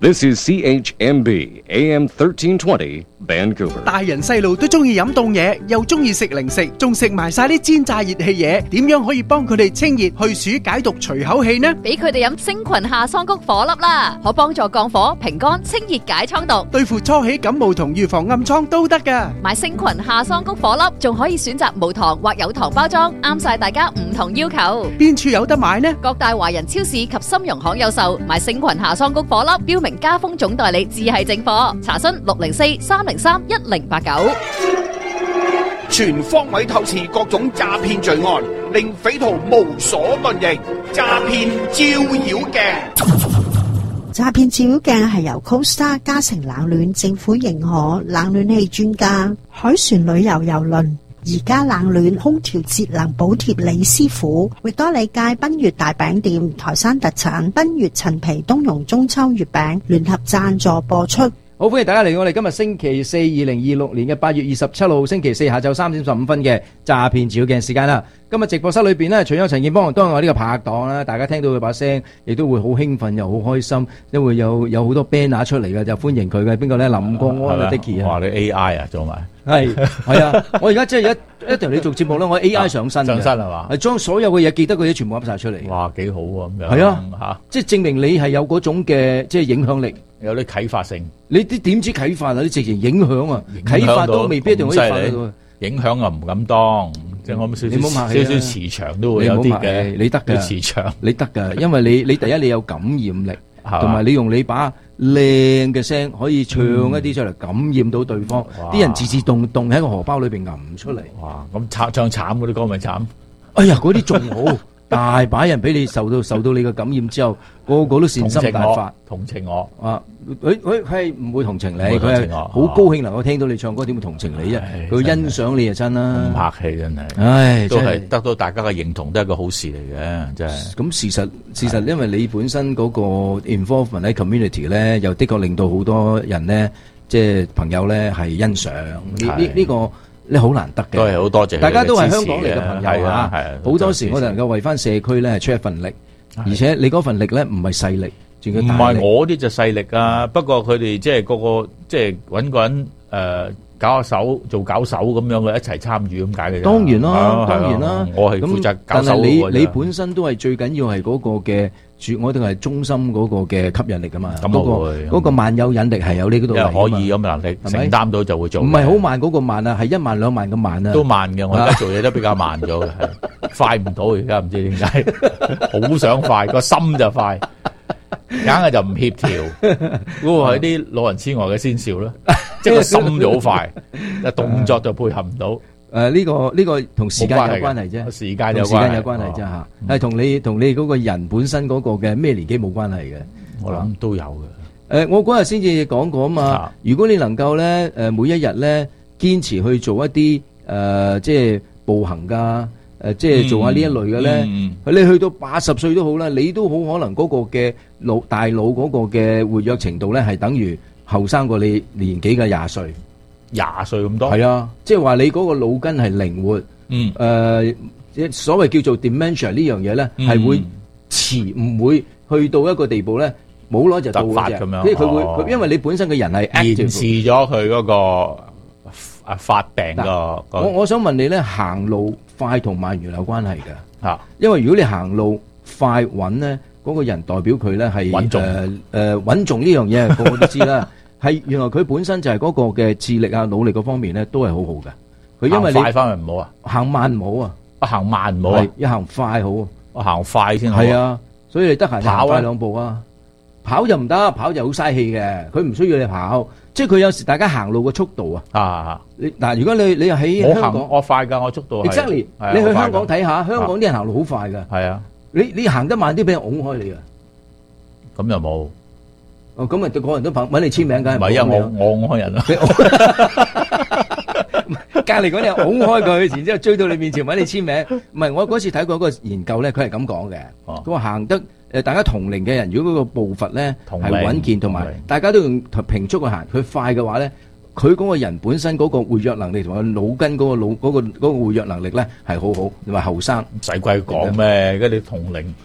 This is CHMB AM 1320 Vancouver。 大人細路都中意飲凍嘢，又中意食零食，仲食埋晒啲煎炸熱氣嘢，點樣可以幫佢哋清熱去暑解毒除口氣呢？ 俾佢哋飲星群夏桑菊火粒啦，可幫助降火、平肝、清熱解瘡毒， 對付初起感冒同預防暗瘡都得㗎。 買星群夏桑菊火粒，仲可以選擇無糖或有糖包裝，啱晒大家唔同要求。 邊處有得買呢？ 各大華人超市及深融行有售。買星群夏桑菊火粒，標明家風總代理，自係正貨。查詢604-303-1089。 全方位透視各種詐騙罪案，令匪徒無所遁形。詐騙照妖鏡。 詐騙照妖鏡係由 Costa 嘉誠冷暖政府認可冷暖氣專家海船旅遊郵輪而家冷暖空調節能補貼李師傅，域多利街賓悅大餅店台山特產賓悅陳皮冬蓉中秋月餅聯合贊助播出。 好，歡迎大家嚟我哋今日星期四2026年嘅8月27號星期四下晝3點15分嘅詐騙照妖鏡時間啦。今日直播室裏邊呢，除咗陳建邦，當然我呢個拍檔啦，大家聽到佢把聲，亦都會好興奮又好開心，因為有好多 banner 出嚟嘅，就歡迎佢嘅。邊個咧？林國安啊 ，Dicky 啊， 哇！你 AI 啊，做埋係啊！我而家即係一同你做節目咧，我 AI 上身係嘛？ 係將所有嘅嘢記得嗰啲全部噏晒出嚟。 哇，幾好啊！咁樣係啊，嚇，即係證明你係有嗰種嘅即係影響力， 有啲啟發性。 你啲點知啟發啊？你直情影響啊！啟發都未必一定可以發到。 影響啊，唔敢當。即係我少少磁場都會有啲嘅， 你得嘅磁場， 你得嘅，因為你第一你有感染力，同埋你用你把靚嘅聲可以唱一啲出嚟，感染到對方，啲人自動喺個荷包裏邊揞出嚟。 哇！咁唱慘嗰啲歌咪慘？ 哎呀，嗰啲仲好，大把人俾你受到你嘅感染之後，個個都善心大發， 同情我啊！佢係唔會同情你，佢係好高興能夠聽到你唱歌，點會同情你啫？佢欣賞你就真啦， 唔客氣真係， 唉， 都係得到大家嘅認同，都係一個好事嚟嘅，真係。 咁事實，因為你本身嗰個 involvement 喺 community 咧，又的確令到好多人咧，即係朋友咧係欣賞呢個咧好難得嘅。都係好多謝， 大家都係香港嚟嘅朋友啊，好多時我哋能夠為翻社區咧係出一份力，而且你嗰份力咧唔係細力。唔係我啲就勢力啊，不過佢哋即係個即係揾個人搞下手做搞手咁樣嘅一齊參與咁解嘅啫。當然啦，當然啦，我係負責搞手。但係你本身都係最緊要係嗰個嘅我哋係中心嗰個嘅吸引力㗎嘛。嗰個萬有引力係有呢嗰度嚟。可以咁能力承擔到就會做。唔係好慢嗰個慢啊，係1萬2萬咁慢啊。都慢嘅，我而家做嘢都比較慢咗嘅，快唔到而家唔知點解，好想快個心就快。硬係就唔協調，嗰個係啲老人痴呆嘅先兆啦，即係個心就好快，但動作就配合唔到。 呢個同時間有關係啫，時間有關係啫嚇，係同你嗰個人本身嗰個嘅咩年紀冇關係嘅。 我諗都有嘅。 我嗰日先至講過啊嘛，如果你能夠咧每一日咧堅持去做一啲即係步行㗎。即係做下呢一類嘅咧，你去到80歲都好啦，你都好可能嗰個嘅大腦嗰個嘅活躍程度咧，係等於後生過你年紀嘅20歲 ，20歲咁多。係啊，即係話你嗰個腦筋係靈活，所謂叫做 dementia 呢樣嘢咧，係會遲，唔會去到一個地步咧，冇耐就到嘅啫。即係佢會，因為你本身嘅人係延遲咗佢嗰個發病個。 我想問你咧，行路快同慢原來有關係嘅嚇，因為如果你行路快穩咧，嗰個人代表佢咧係穩重呢樣嘢，個個都知啦。係原來佢本身就係嗰個嘅智力啊、努力嗰方面咧，都係好好嘅。佢因為你快翻嚟唔好啊， 行慢唔好啊， 行慢唔好啊， 要行快好啊， 行快先好。係啊，所以你得閒行快2步啊，跑就唔得，跑就好嘥氣嘅。佢唔需要你跑。即係佢有時大家行路嘅速度啊，你嗱，如果你又喺香港， 我快㗎，我速度係。 Exactly，你去香港睇下，香港啲人行路好快㗎。係啊，你行得慢啲，俾人拱開你㗎。咁又冇。哦，咁啊，個人都揾你簽名㗎。唔係啊，我拱開人啊。隔離嗰啲人拱開佢，然之後追到你面前揾你簽名。唔係，我嗰次睇過一個研究咧，佢係咁講嘅。佢話行得。大家同齡嘅人，如果嗰個步伐咧係穩健，同埋大家都用平速去行，佢快嘅話咧，佢嗰個人本身嗰個活躍能力同埋腦筋嗰個活躍能力咧係好好，同埋後生。 唔使鬼講咩？嗰啲同齡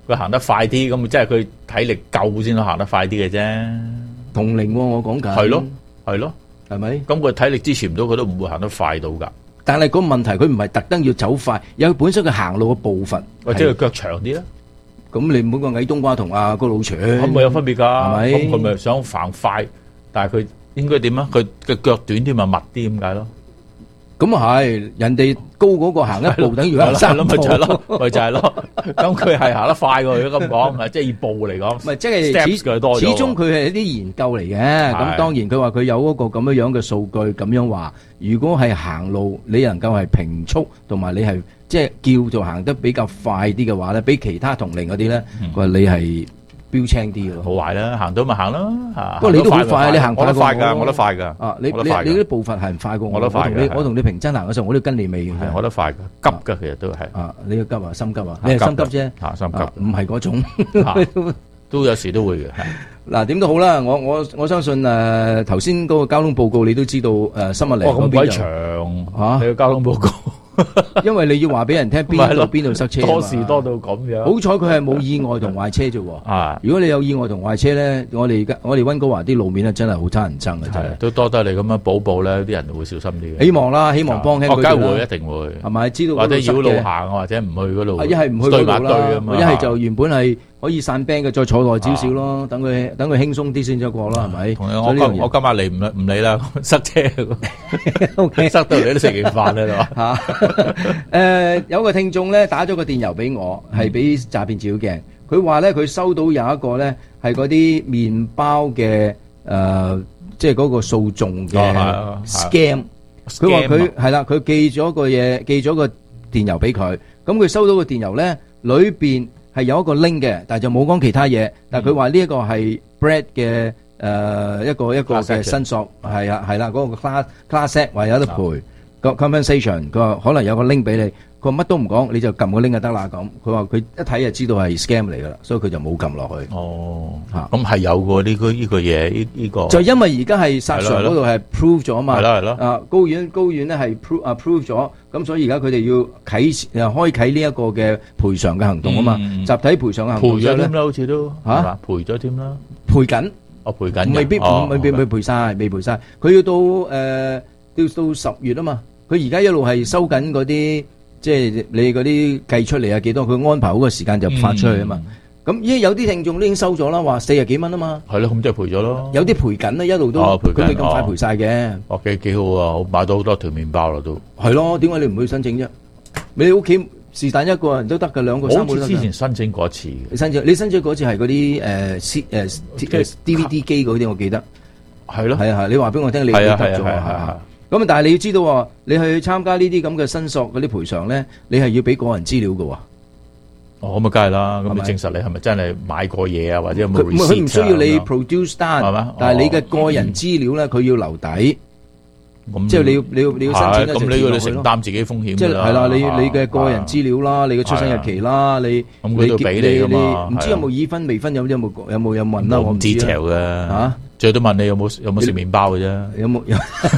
佢行得快啲，咁即係佢體力夠先可行得快啲嘅啫。 同齡我講緊係咯，係咪？咁佢體力支持唔到，佢都唔會行得快到㗎。 但係個問題，佢唔係特登要走快，有本身佢行路嘅步伐， 或者佢腳長啲啦。 咁你唔好講矮冬瓜同阿高老長， 咁咪有分別㗎？ 係咪？ 咁佢咪想行快，但係佢應該點啊？佢嘅腳短啲咪密啲咁解咯？ 咁啊係，人哋高嗰個行一步等於行三步， 咪就係咯。咁佢係行得快喎，如果咁講，即係以步嚟講， 唔係即係始終佢係一啲研究嚟嘅。咁當然佢話佢有嗰個咁樣嘅數據，咁樣話，如果係行路你能夠係平速，同埋你係即係叫做行得比較快啲嘅話咧，比其他同齡嗰啲咧，佢話你係標青啲嘅， 好壞啦，行到咪行咯。 不過你都好快，你行快過我， 我得快噶。 啊，你啲步伐係唔快過我，我同你平真行嘅時候，我都跟你尾嘅。 我得快噶，急噶，其實都係。 啊，你個急啊，心急啊，你係心急啫， 心急， 唔係嗰種， 都有時都會嘅。 嗱，點都好啦，我相信頭先嗰個交通報告你都知道新聞嚟嗰邊咁鬼長嚇，你個交通報告。 因為你要話俾人聽邊度塞車， 多事多到咁樣。 好彩佢係冇意外同壞車啫。如果你有意外同壞車咧，我哋溫哥華啲路面咧真係好差人憎嘅，真係。都多得你咁樣補補咧，啲人會小心啲嘅。 希望啦，希望幫輕佢哋啦。 會一定會係咪？知道或者繞路行，或者唔去嗰度。 一係唔去嗰度啦，一係就原本係可以散兵嘅，再坐耐少少咯，等佢輕鬆啲先再過啦，係咪？ 我今日唔理啦，塞車，塞到你都食完飯啦，係嘛？ 有個聽眾咧打咗個電郵俾我，係俾詐騙照鏡。佢話咧佢收到有一個咧係嗰啲麵包嘅即係嗰個訴訟嘅 scam。佢話佢係啦，佢寄咗個電郵俾佢。咁佢收到個電郵咧，裏邊係有一個 link 嘅，但係就冇講其他嘢。但係佢話呢一個係 Brad 嘅一個嘅申索，係啊係啦，嗰個 class set 話有得賠。compensation， 佢話可能有個 link 俾你，佢話乜都唔講，你就撳個 link 就得啦咁。佢話佢一睇就知道係 scam 嚟噶啦，所以佢就冇撳落去。 哦，咁係有個呢個嘢呢個。就因為而家係殺上嗰度係 prove 咗嘛。 係咯。 啊，高院咧係 prove 咗，咁所以而家佢哋要開啟呢一個嘅賠償嘅行動啊嘛。集體賠償嘅行動。 賠咗添啦，好似都嚇賠咗添啦。 賠緊。 賠緊。 未必賠晒，未賠晒。佢要到10月啊嘛。佢而家一路係收緊嗰啲，即係你嗰啲計出嚟啊幾多，佢安排好個時間就發出去啊嘛。咁依家有啲聽眾都已經收咗啦，話40幾蚊啊嘛。係咯，咁即係賠咗咯。有啲賠緊啦，一路都佢未咁快賠晒嘅。 幾好啊！買到好多條麵包啦都。 係咯，點解你唔去申請啫？你屋企是但一個人都得㗎，2個3個都得。 我之前申請過一次。 你申請嗰次係嗰啲DVD 機嗰啲，我記得。係咯。係啊係，你話俾我聽，你記得咗啊？咁但係你要知道喎，你去參加呢啲咁嘅申索嗰啲賠償咧，你係要俾個人資料㗎喎。 哦，咁啊，梗係啦。咁你證實你係咪真係買過嘢啊？或者有冇 receipt 啊？ 佢唔需要你 produce 單，係嘛？但係你嘅個人資料咧，佢要留底。即係你要申請咧， 咁你要承擔自己風險。 即係係啦，你嘅個人資料啦，你嘅出生日期啦，你唔知有冇已婚未婚，有冇問啦？我唔知嘅嚇。最多問你有冇食麵包嘅啫， 有冇？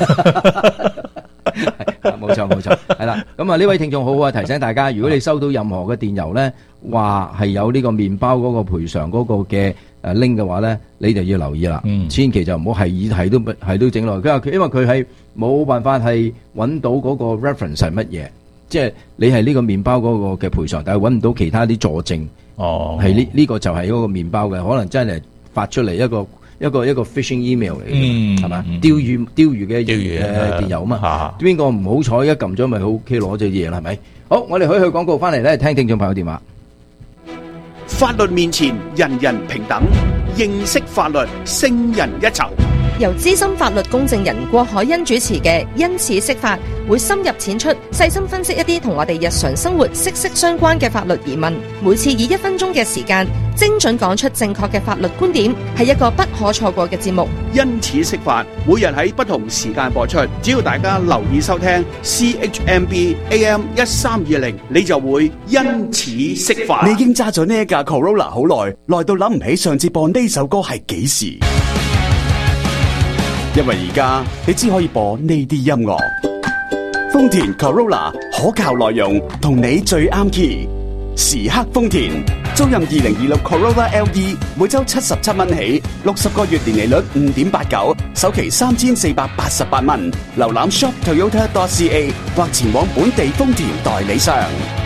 冇錯，係啦。咁啊，呢位聽眾好啊，提醒大家，如果你收到任何嘅電郵咧，話係有呢個麵包嗰個賠償嗰個嘅link 嘅話咧，你就要留意啦。千祈就唔好係都整落去。因為佢係冇辦法係揾到嗰個 reference 係乜嘢，即係你係呢個麵包嗰個嘅賠償，但係揾唔到其他啲佐證。哦，係呢個就係嗰個麵包嘅，可能真係發出嚟一個 phishing email 嚟嘅，係嘛？釣魚嘅電郵啊嘛，邊個唔好彩一撳咗咪 OK 攞咗嘢啦？係咪？好，我哋去廣告翻嚟咧，聽聽眾朋友電話。 法律面前人人平等，認識法律勝人一籌。 由資深法律公證人郭海欣主持嘅因此釋法，會深入淺出，細心分析一啲同我哋日常生活息息相關嘅法律疑問。每次以1分鐘嘅時間，精準講出正確嘅法律觀點，係一個不可錯過嘅節目。 因此釋法，每日喺不同時間播出，只要大家留意收聽 CHMB AM 1320，你就會因此釋法。 你已經揸咗呢一架 Corolla 好耐，耐到諗唔起上次播呢首歌係幾時。因為而家你只可以播呢啲音樂，豐田 Corolla 可靠內容同你最啱 key，時刻豐田租賃2026 Corolla LE 每周77蚊起，60個月年利率 5.89%， 首期3488蚊。瀏覽 shoptoyota.ca 或前往本地豐田代理商。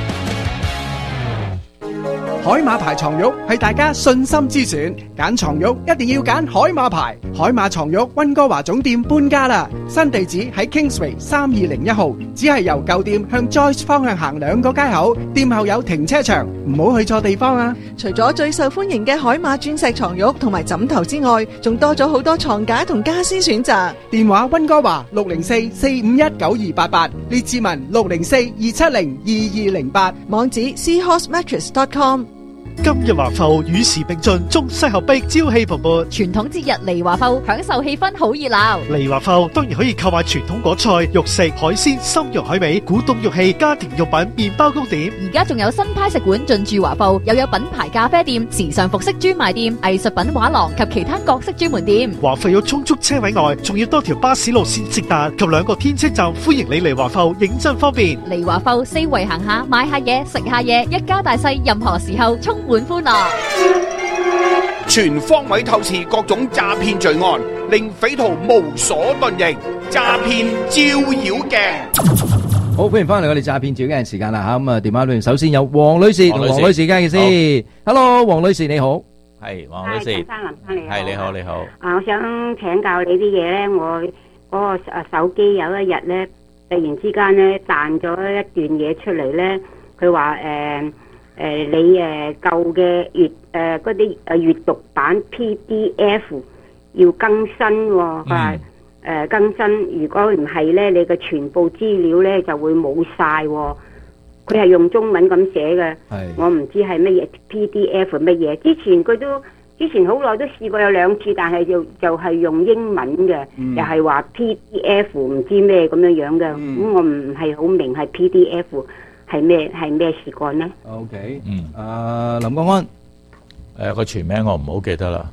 海馬牌床褥係大家信心之選，揀床褥一定要揀海馬牌。海馬床褥溫哥華總店搬家啦，新地址喺 Kingsway 3201號，只係由舊店向 Joyce 方向行2個街口，店後有停車場，唔好去錯地方啊！ 除咗最受歡迎嘅海馬鑽石床褥同埋枕頭之外，仲多咗好多床架同家私選擇。 電話溫哥華604-451-9288，列治文604-270-2208， 網址 seahorsemattress.com。 今日華埠與時並進，中西合璧，朝氣蓬勃。 傳統節日嚟華埠，享受氣氛好熱鬧。 嚟華埠當然可以購買傳統果菜、肉食、海鮮、參茸海味、古董玉器、家庭用品、麵包糕點。 而家仲有新派食館進駐華埠，又有品牌咖啡店、時尚服飾專賣店、藝術品畫廊及其他各式專門店。 華埠有充足車位外，仲要多條巴士路線直達及2個天車站，歡迎你嚟華埠，認真方便。 嚟華埠四圍行下，買下嘢，食下嘢，一家大細任何時候充滿歡樂。 全方位透視各種詐騙罪案，令匪徒無所遁形。詐騙照妖鏡。 好，歡迎翻嚟我哋詐騙照妖鏡時間啦吓，咁啊電話裏面首先有黃女士同黃女士嘅先。Hello， 黃女士你好。 係黃女士。 林生你好。 係你好你好。 我想請教你啲嘢咧，我嗰個手機有一日咧，突然之間咧彈咗一段嘢出嚟咧，佢話你舊嘅嗰啲閱讀版 PDF 要更新喎，佢話更新，如果唔係咧，你嘅全部資料咧就會冇晒喎。佢係用中文咁寫嘅，我唔知係乜嘢 PDF 乜嘢。之前好耐都試過有2次，但係就係用英文嘅，又係話 PDF 唔知咩咁樣嘅，咁我唔係好明係 PDF。係咩事幹呢 ？OK， 林國安， 個全名我唔好記得啦。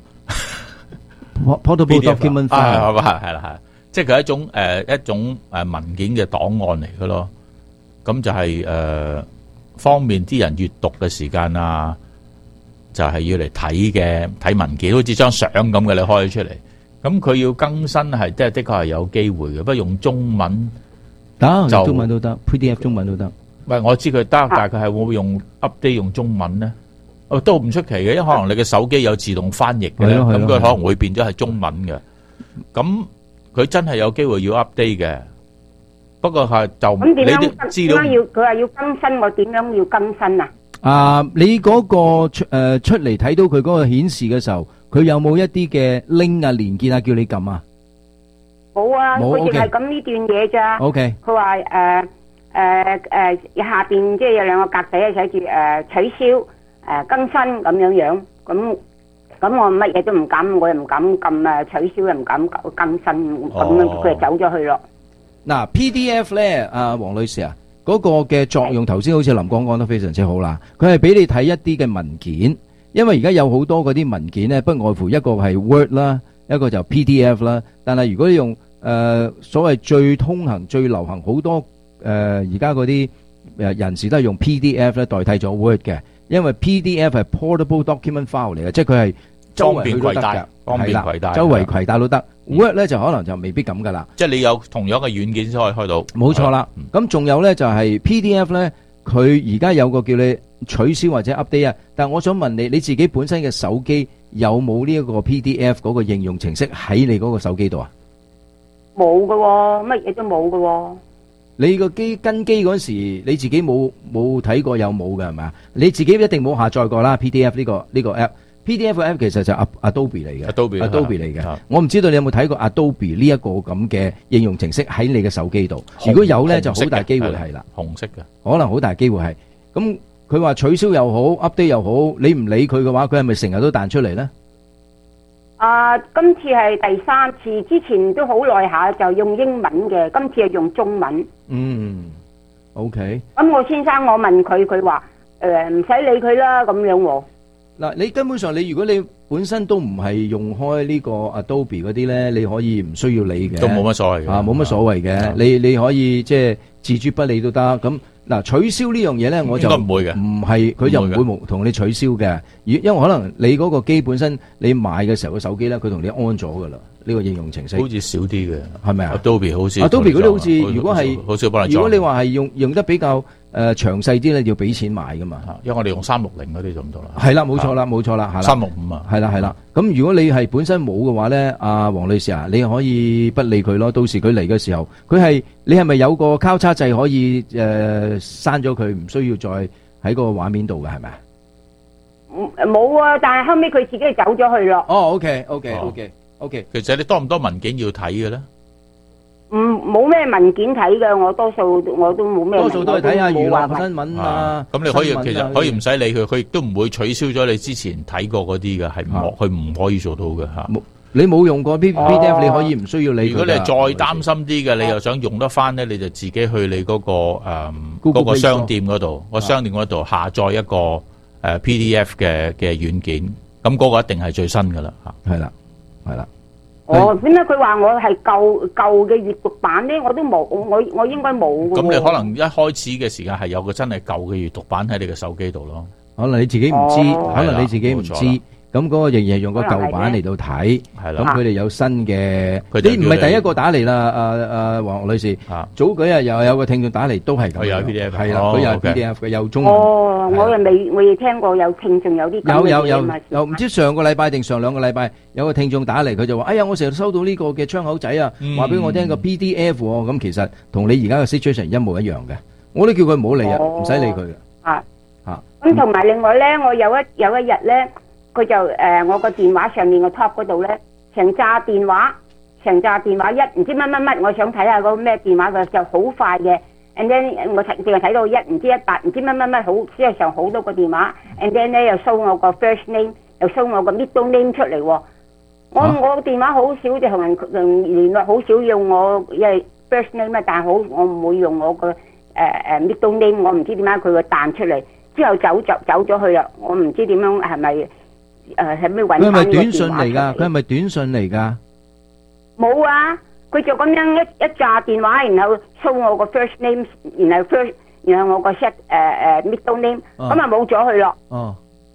Portable document file 係啦，即係佢一種文件嘅檔案嚟嘅咯。咁就係方便啲人閱讀嘅時間啊，就係要嚟睇文件，好似張相咁嘅，你開出嚟。咁佢要更新係的確係有機會嘅，不過用中文得，中文都得 ，PDF 中文都得。 喂，我知佢得，但係佢係會唔會用 update 用中文咧？都唔出奇嘅，因為可能你嘅手機有自動翻譯嘅咧，咁佢可能會變咗係中文嘅。咁佢真係有機會要 update 嘅，不過係就你啲資料佢話要更新，我點樣要更新啊？ 你嗰個出嚟睇到佢嗰個顯示嘅時候，佢有冇一啲嘅 link 啊連結啊叫你撳啊？ 冇啊，佢淨係撳呢段嘢咋。 OK， 佢話下邊即係有2個格仔寫住取消更新咁樣，咁我乜嘢都唔敢，我又唔敢撳取消，又唔敢更新，咁樣佢就走咗去咯。 嗱 PDF 咧，黃女士啊，嗰個嘅作用頭先好似林光講得非常之好啦，佢係俾你睇一啲嘅文件，因為而家有好多嗰啲文件咧，不外乎一個係 Word 啦，一個就 PDF 啦，但係如果你用所謂最通行、最流行好多。而家嗰啲人士都係用 PDF 咧代替咗 Word 嘅，因為 PDF 係 portable document file 嚟嘅，即係佢係周圍去都得㗎， 方便攜帶， 周圍攜帶都得。Word 咧就可能就未必咁噶啦， 即係你有同樣嘅軟件先可以開到。 冇錯啦。咁仲有咧就係 PDF 咧，佢而家有個叫你取消或者 update 啊。但係我想問你，你自己本身嘅手機有冇呢一個 PDF 嗰個應用程式喺你嗰個手機度啊？ 冇㗎喎，乜嘢都冇㗎喎。 你個跟機嗰時，你自己冇睇過有冇嘅係咪啊？你自己一定冇下載過啦。PDF 呢個 app，PDF app 其實就 Adobe 嚟嘅，Adobe 嚟嘅。我唔知道你有冇睇過 Adobe 呢一個咁嘅應用程式喺你嘅手機度。如果有咧，就好大機會係啦。 紅色嘅， 可能好大機會係。咁佢話取消又好 ，update 又好，你唔理佢嘅話，佢係咪成日都彈出嚟咧？ 今次係第3次，之前都好耐下就用英文嘅，今次係用中文。 OK。 咁我先生我問佢，佢話唔使理佢啦咁樣喎。 嗱，你根本上如果你本身都唔係用開呢個 Adobe 嗰啲咧，你可以唔需要理嘅， 都冇乜所謂嘅。 冇乜所謂嘅。你可以即係置諸不理都得。咁嗱，取消呢樣嘢咧，我就應該唔會嘅， 唔係佢就唔會同你取消嘅，因為可能你嗰個機本身你買嘅時候個手機咧，佢同你安咗噶啦，呢個應用程式好似少啲嘅， 係咪啊 ？Adobe 好似 Adobe 嗰啲好似，如果係好少幫你， 如果你話係用得比較詳細啲咧，要俾錢買噶嘛， 因為我哋用360嗰啲就唔到啦。 係啦，冇錯啦，冇錯啦，係啦 ，365啊， 係啦係啦。咁如果你係本身冇嘅話咧，阿黃女士啊，你可以不理佢咯。到時佢嚟嘅時候，你係咪有個交叉掣可以刪咗佢，唔需要再喺個畫面度嘅係咪啊？ 冇啊，但係後尾佢自己走咗去咯。 哦，OK。 其實你多唔多文件要睇嘅咧？ 冇咩文件睇嘅，我多數我都冇咩。 多數都係睇下娛樂新聞啊。 咁你可以其實可以唔使理佢，佢亦都唔會取消咗你之前睇過嗰啲嘅，係佢唔可以做到嘅嚇。 你冇用過 PDF，你可以唔需要理佢。 如果你係再擔心啲嘅，你又想用得翻咧，你就自己去你嗰個商店嗰度，個商店嗰度下載一個PDF 嘅軟件，咁嗰個一定係最新噶啦嚇。 係啦。 點解佢話我係舊嘅閱讀版咧？我都冇，我應該冇。 咁你可能一開始嘅時間係有個真係舊嘅閱讀版喺你嘅手機度咯。 可能你自己唔知，可能你自己唔知。咁嗰個仍然係用個舊版嚟到睇，咁佢哋有新嘅。你唔係第一個打嚟啦，黃女士。早幾日又有個聽眾打嚟，都係咁。 佢有 PDF， 係啦，佢有 PDF 嘅，有中文。 我又未聽過有聽眾有啲咁嘅嘢。 有唔知上個禮拜定上兩個禮拜有個聽眾打嚟，佢就話：哎呀，我成日收到呢個嘅窗口仔啊，話俾我聽個 PDF 喎。咁其實同你而家嘅 situation 一模一樣嘅。我都叫佢唔好理啊，唔使理佢嘅。 咁同埋另外咧，我有一日咧。佢就我個電話上面個 top 嗰度咧，成扎電話唔知乜，我想睇下嗰個咩電話嘅就好快嘅 ，and then 我淨係睇到唔知100唔知乜好，即係上好多個電話 ，and then 咧又 show 我個 first name， 又 show 我個 middle name 出嚟喎。我電話好少就同人聯絡，好少用我因為 first name 啊，但係我唔會用我個middle name， 我唔知點解佢會彈出嚟，之後走咗去啦，我唔知點樣係咪？係咩揾？佢係咪短信嚟㗎？ 冇啊！佢就咁樣一紮電話，然後 show 我個 first name， 然後我個 set middle name， 咁啊冇咗佢咯。 哦，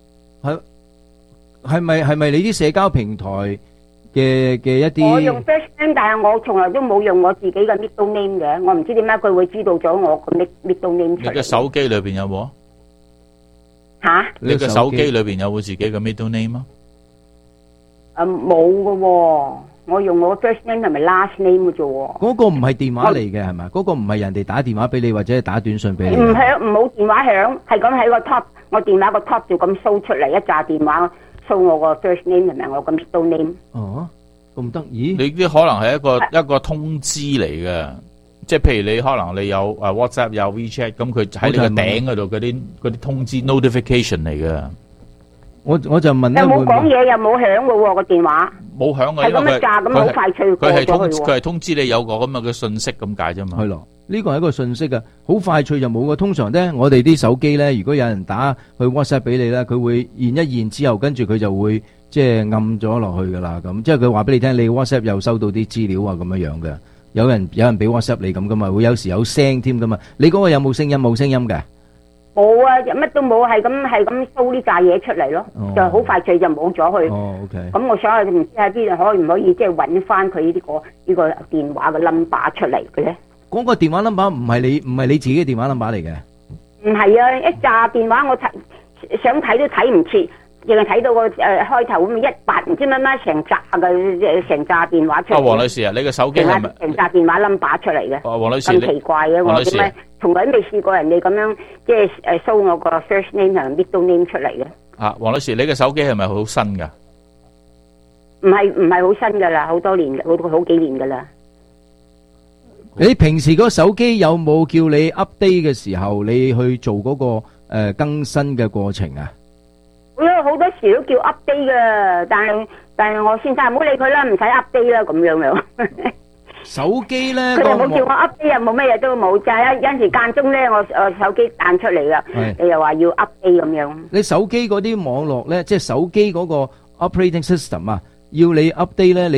係咪你啲社交平台嘅一啲？ 我用 first name， 但係我從來都冇用我自己嘅 middle name 嘅。我唔知點解佢會知道咗我個 middle name 出嚟。 你嘅手機裏邊有冇？ 吓？ 你嘅手機裏邊有冇自己嘅 middle name 啊？ 冇嘅喎，我用我 first name 同埋 last name 嘅啫喎。 嗰個唔係電話嚟嘅係咪？嗰個唔係人哋打電話俾你或者係打短信俾你。 唔響，冇電話響，係咁喺個 top， 我電話個 top 就咁 show 出嚟一紮電話 show 我個 first name 同埋我個 middle name。 哦，咁得意？ 你啲可能係一個通知嚟嘅。即係譬如你可能你有WhatsApp 有 WeChat， 咁佢喺你個頂嗰度嗰啲通知 notification 嚟嘅。 我就問又冇講嘢，又冇響嘅喎個電話。 冇響嘅， 係咁一炸咁好快脆過咗去喎。 佢係通知你有個咁嘅信息咁解啫嘛。 係咯，呢個係一個信息啊，好快脆就冇嘅。通常咧，我哋啲手機咧，如果有人打去 WhatsApp 俾你咧，佢會現一現之後，跟住佢就會即係暗咗落去噶啦。咁即係佢話俾你聽，你 WhatsApp 又收到啲資料啊咁樣樣嘅。有人俾 WhatsApp 你咁噶嘛，會有時有聲添噶嘛。你嗰個有冇聲音？冇聲音嘅。 冇啊，乜都冇，係咁 show 呢扎嘢出嚟咯，就好快脆就冇咗去。 哦 OK。 咁我想係唔知喺邊度可唔可以即係揾翻佢呢個電話嘅 number 出嚟嘅咧？ 嗰個電話 number 唔係你自己嘅電話 number 嚟嘅。 唔係啊，一紮電話我想睇都睇唔切。淨係睇到個開頭咁100唔知乜成紮電話出嚟。 黃女士啊，你個手機係咪成紮電話 number 出嚟嘅？ 黃女士， 咁奇怪嘅，我點解從來都未試過人哋咁樣即係show我個 first name 同 middle name 出嚟嘅？ 啊，黃女士，你個手機係咪好新㗎？ 唔係好新㗎啦，好多年好幾年㗎啦。 你平時個手機有冇叫你 update 嘅時候，你去做嗰個更新嘅過程啊？ 我有好多時都叫 update 噶，但係我先生唔好理佢啦，唔使 update 啦咁樣。 手機咧， 佢哋冇叫我 update 啊，冇乜嘢都冇，就係有陣時間中咧，我手機彈出嚟啦，你又話要 update 咁樣。 你手機嗰啲網絡咧，即係手機嗰個 operating system 啊，要你 update 咧，你就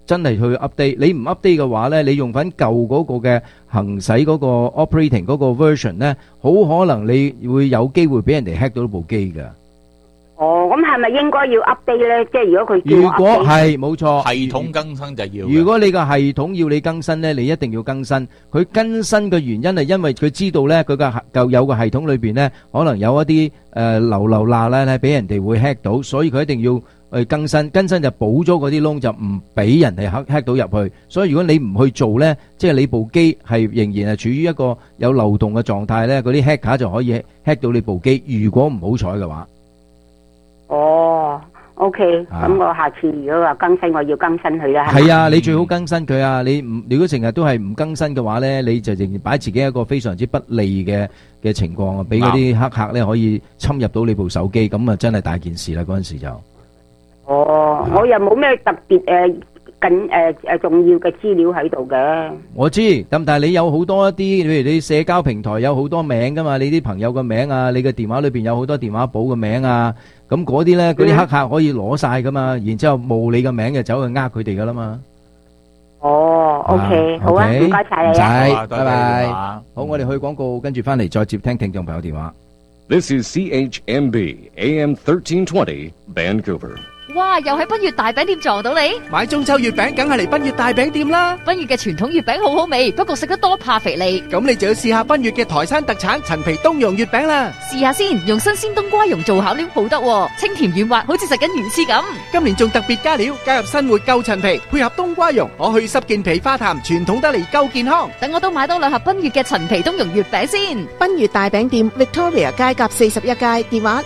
真係去 update。你唔 update 嘅話咧，你用翻舊嗰個嘅行駛嗰個 operating 嗰個 version 咧，好可能你會有機會俾人哋 hack 到部機㗎。 哦，咁係咪應該要 update 咧？即係如果佢叫我 update， 如果係冇錯， 系統更新就要。 如果你個系統要你更新咧，你一定要更新。佢更新嘅原因係因為佢知道咧，佢個舊有個系統裏邊咧，可能有一啲流罅咧，俾人哋會 hack 到，所以佢一定要去更新。更新就補咗嗰啲窿，就唔俾人哋 hack 到入去。所以如果你唔去做咧，即係你部機係仍然係處於一個有漏洞嘅狀態咧，嗰啲 hacker 就可以 hack 到你部機。如果唔好彩嘅話。 哦 ，OK，咁我下次如果話更新，我要更新佢啦。 係啊，你最好更新佢啊！你唔如果成日都係唔更新嘅話咧，你就仍然擺自己一個非常之不利嘅情況啊！俾嗰啲黑客咧可以侵入到你部手機，咁啊真係大件事啦！嗰陣時就。 哦，我又冇咩特別重要嘅資料喺度嘅。 我知，咁但係你有好多一啲，譬如你社交平台有好多名噶嘛，你啲朋友嘅名啊，你嘅電話裏邊有好多電話簿嘅名啊，咁嗰啲咧，嗰啲黑客可以攞晒噶嘛，然之後冒你嘅名就走去呃佢哋噶啦嘛。 哦 ，OK，好啊，唔該晒你啊， 拜拜。好，我哋去廣告，跟住翻嚟再接聽聽眾朋友電話。 This is CHMB AM 1320 Vancouver。 哇！又喺賓悅大餅店撞到你， 買中秋月餅梗係嚟賓悅大餅店啦。 賓悅嘅傳統月餅好好味，不過食得多怕肥膩。 咁你就要試下賓悅嘅台山特產陳皮冬蓉月餅啦。 試下先，用新鮮冬瓜蓉做餡料好得，清甜軟滑，好似食緊魚翅咁。 今年仲特別加料，加入新活舊陳皮，配合冬瓜蓉，可去濕健脾化痰，傳統得嚟夠健康。 等我都買多2盒賓悅嘅陳皮冬蓉月餅先。 賓悅大餅店 Victoria 街甲41街，電話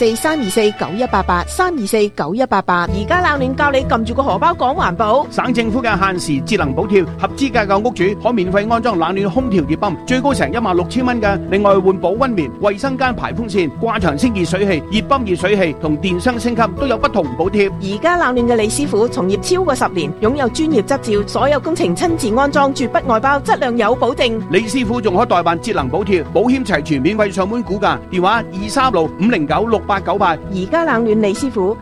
604-324-9188 324-9188。而家冷暖教你撳住個荷包講環保。 省政府嘅限時節能補貼，合資格嘅屋主可免費安裝冷暖空調熱泵，最高成16,000蚊嘅。另外換保溫棉、衛生間排風扇、掛牆清熱水器、熱泵熱水器同電箱升級都有不同補貼。 而家冷暖嘅李師傅從業超過10年，擁有專業執照，所有工程親自安裝，絕不外包，質量有保證。 李師傅仲可代辦節能補貼，保險齊全，免費上門估價，電話236-509-6898。 而家冷暖李師傅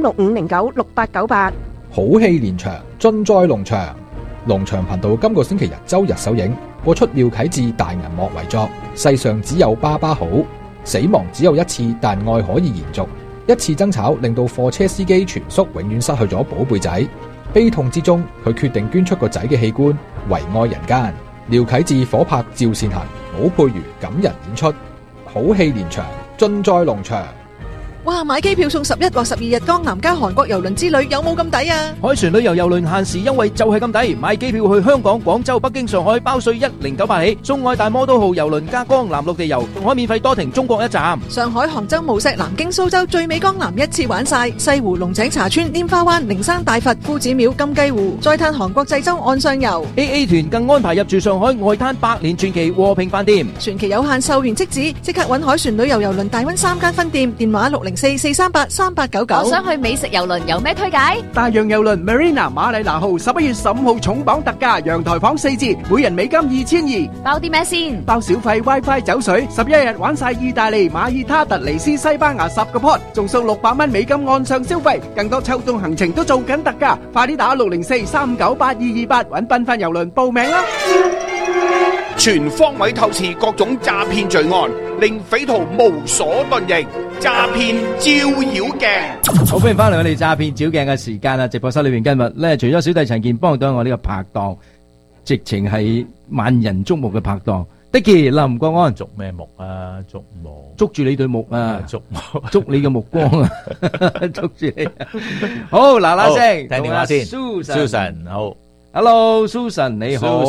236-509-6898。 好戲連場，盡在龍翔。龍翔頻道今個星期日周日首映，播出廖啟智大銀幕遺作《世上只有爸爸好》。死亡只有一次，但愛可以延續。一次爭吵令到貨車司機全叔永遠失去咗寶貝仔，悲痛之中佢決定捐出個仔嘅器官，為愛人間。廖啟智火拍趙善恒、武佩如感人演出，好戲連場，盡在龍翔。 哇！買機票送11或12日江南加韓國郵輪之旅，有冇咁抵啊？ 海船旅遊郵輪限時優惠就係咁抵，買機票去香港、廣州、北京、上海包稅1098起，送愛大摩都號郵輪加江南陸地遊，仲可免費多停中國一站。 上海、杭州、無錫、南京、蘇州最美江南一次玩晒，西湖、龍井茶村、拈花灣、靈山大佛、夫子廟、金雞湖，再嘆韓國濟州岸上遊。 AA 團更安排入住上海外灘百年傳奇和平飯店， 傳奇有限，售完即止，即刻搵海船旅遊郵輪大溫3間分店，電話604-438-3899。 我想去美食郵輪，有咩推介？ 大洋郵輪 Marina 馬里拿號11月15號重磅特價，陽台房4折，每人美金2200。 包啲咩先？ 包小費 WiFi 酒水，11日玩晒意大利、馬爾他、突尼斯、西班牙10個 pot，仲送600蚊美金岸上消費，更多秋冬行程都做緊特價，快啲打604-398-228搵繽紛郵輪報名啦！ 全方位透視各種詐騙罪案，令匪徒無所遁形。詐騙照妖鏡， 好歡迎翻嚟我哋詐騙照鏡嘅時間啦！直播室裏邊今日咧，除咗小弟陳健幫到我呢個拍檔，直情係萬人矚目嘅拍檔，Dicky林國安， 捉咩目啊？捉目， 捉住你對目啊！ 捉你嘅目光啊！捉住你，好嗱嗱聲， 聽電話先 ，Susan 好 ，Hello，Susan 你好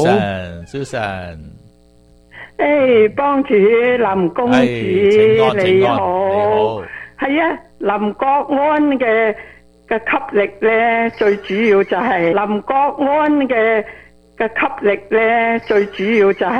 ，Susan。 誒，幫主林公主你好，係啊，林國安嘅吸力咧，最主要就係林國安嘅吸力咧，最主要就係。